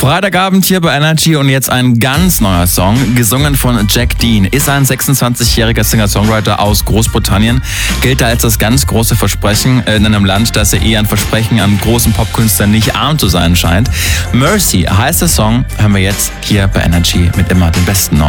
Freitagabend hier bei Energy und jetzt ein ganz neuer Song, gesungen von Jack Dean. Ist ein 26-jähriger Singer-Songwriter aus Großbritannien, gilt als das ganz große Versprechen in einem Land, das eher ein Versprechen an großen Popkünstlern nicht arm zu sein scheint. Mercy heißt der Song, hören wir jetzt hier bei Energy mit immer den besten Neuen.